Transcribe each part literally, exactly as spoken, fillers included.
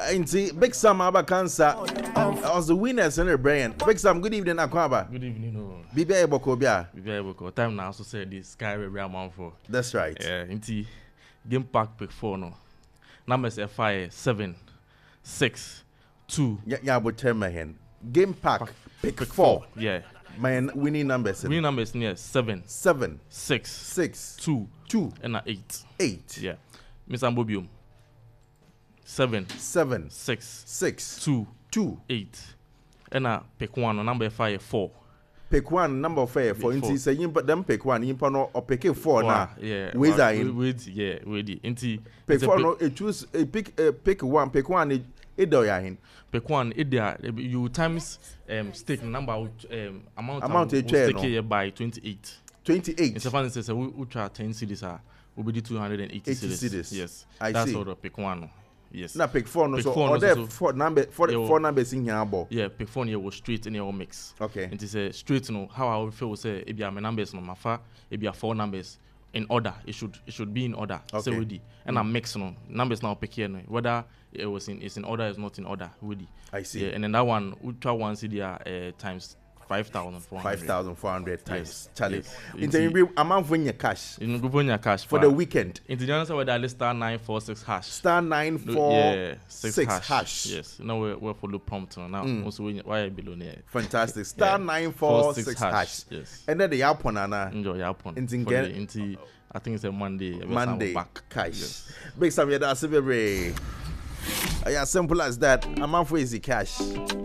Inti Big Sam Abakansa was the winners in the brain. Big Sam, good evening, Akwaba. Good evening, no. Bibi Bokobia. Bibi Boko. Time now also said this Sky Ray amount for. That's right. Yeah, Inti game pack pick four no. Numbers F I seven, six, two. Yeah, yeah, but tell me hen. Game pack, pack pick, pick four. four. Yeah. My winning numbers. Winning numbers near seven, seven, six, six, two, two, and eight. Eight. Yeah. Miss Ambobium. Seven, seven, six, six, two, two, eight. And a pick one number five four. Pick one number five for inti say you them pick one you no or pick four now. Yeah. Wait in. Wait, yeah, wait. Inti pick four no it choose a pick uh, pick one pick one it it do ya hin. Pick one it there you times um stake number um amount amount a chair no by twenty-eight. twenty-eight. It's a fan says we we try ten cities are will be two hundred eighty cities. Yes. I That's see. all the pick one. Yes. Na pick four no pick so four or no, there so, four number four yeah, four numbers in here ball. Yeah, pick four here was straight in your mix. Okay. It is a straight no how I would feel say if you are my numbers no mafa if you are four numbers in order it should it should be in order. Okay. So with the and I'm mix no numbers now pick here no whether it was in it's in order is not in order with the. I see. Yeah, and then that one ultra one C D R uh, times five thousand four hundred. Five thousand four hundred times. Yes. Charlie. Yes. In the amount for your cash. In go your cash for the weekend. In the answer whether I star nine four six hash. Star nine four yeah, six, six hash. hash. Yes. Now we're, we're follow prompt now. Mm. Also why below there. Fantastic. Star yeah. nine four six, six hash. hash. Yes. And then the yapon ana. Enjoy yapon. Into into I think it's a Monday. Monday back. Cash. Yes. Big Sam yeah that's very as simple as that. Amount for easy cash.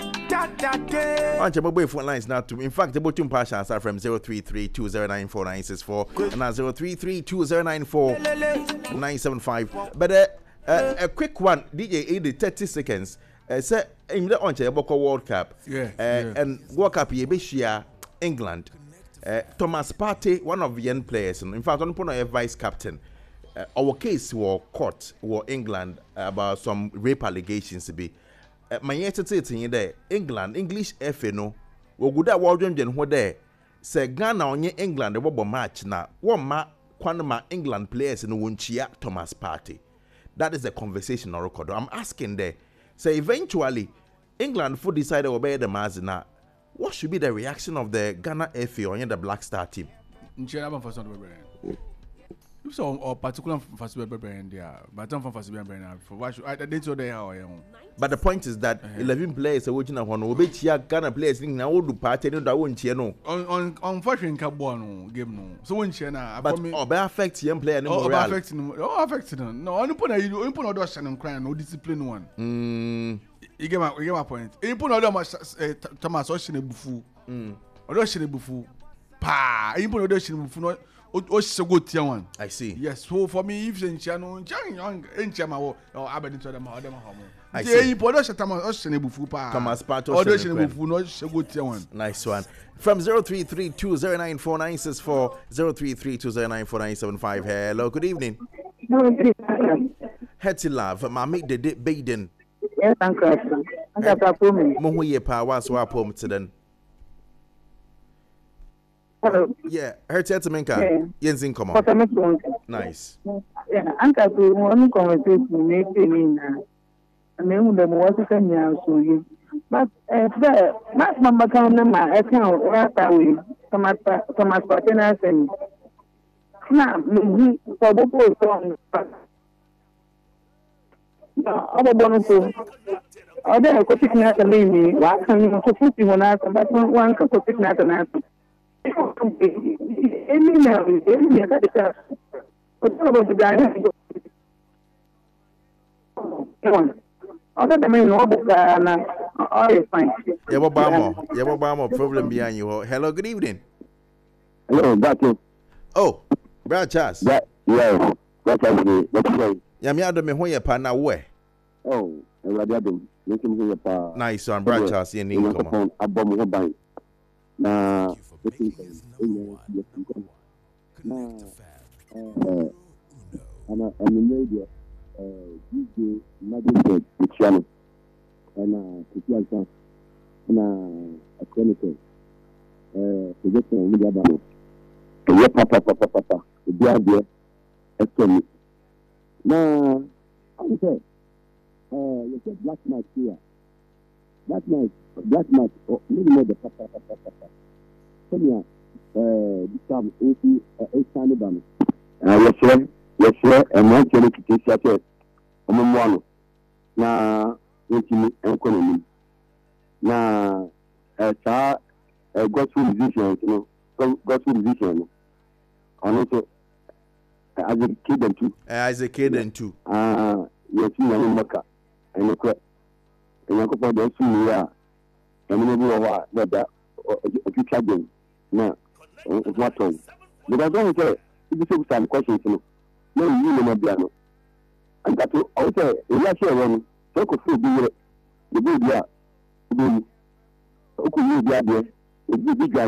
Anche mobile phone lines now to in fact the bottom pass answer from zero three three two zero nine four nine six four and now zero three three two zero nine four nine seven five. But uh, uh, a quick one, D J A the thirty seconds. Uh, say in the Anche Boko World Cup. Yeah, uh, yeah. And World Cup ye Beshia England. Uh, Thomas Partey, one of the young players, in fact, on a vice captain. Uh, our case was court was England about some rape allegations to be. Uh, my yet in there, England, English F A no, we good at World Gen who there. Say Ghana on England the bubble match now. One ma Kwanama England players in Wunchia Thomas Partey. That is the conversation or record. I'm asking there. Say eventually England for decided to obey the Mazina. What should be the reaction of the Ghana F A on the Black Star team? If so, or particular for brand there, but I'm from Fasibian brand for why should I did so they are. But the point is that uh-huh. eleven players are watching one will be Ghana players in now do party no that won't you know. On on on fashion carbon game no. So when China but oh be affect young player no more. Oh affect no oh affect no. No, only put you only put other Shannon crying no discipline one. Mm. You get my you get my point. You put other Thomas Oshine Bufu. Mm. Other Oshine Bufu. Pa, you put other Oshine Bufu no. Oh, so good one. I see. Yes, so for me, if in channel, young in Chama or Aberdeen to them, or them home. I see. You put us a Thomas Ocean Thomas Pato, Ocean no so good one. Nice one. From zero three three two zero nine four nine six four zero three three two zero nine four nine seven five. Hello, good evening. Hetty Love, Mammy the Dip Baden. Yes, Uncle. Mohuye Power, so I poem to them. Hello. Yeah, her Tetaminka. Yes, in common. Nice. Yeah, Uncle, one conversation making now. I mean, the more second year so you. But the Matt Mamba can my account right away. Thomas Thomas Patenas and now, for the poor song. Other bonus. Other copic not a lady. Why can you put you on us? But one copic not an answer. Any now, any other. But about the guy. Other than me, no, all is fine. Yabobamo, Yabobamo, problem behind you. Hello, good evening. Hello, that's it. Oh, Brad Charles. That, yes, that's actually, that's right. Yamiado me hoye pa na we. Oh, and what happened? Making hoye pa. Nice one, Brad Charles. You need to come on. Abom ho ban. Na, na, eh, ana, ana media. D J Magistrate Luciano and uh Tikiansa and uh a chronicle uh projection media bano e papa papa papa e dia dia e tomi na I say uh was a black match here. Black match, black match, or maybe not the papa, papa, papa. Come here, uh, this time, eighty, eight time, Bama. Yes, sir, yes, sir, and one channel to take that. I'm one. Now, eighty economy. Now, uh, sir, uh, gospel musicians, you know, gospel musicians. And also, as a kid and two. As a kid and two. Ah, yes, you know, Maka. And the crap. And I could put those two here. And maybe over that, if you try them. Now, what time? But I don't say, if you say some questions, you know, no, you know, my piano. And that's what I say, if I share one, so could food be it. The good, yeah. The good, okay, you be there. The big guy.